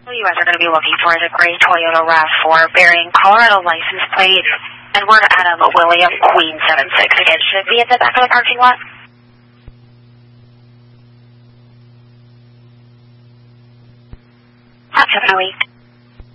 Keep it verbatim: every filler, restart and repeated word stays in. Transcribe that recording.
What you guys are going to be looking for is a gray Toyota RAV four bearing Colorado license plate, and we're Adam William Queen seven six. Again, should be at the back of the parking lot. Have a week.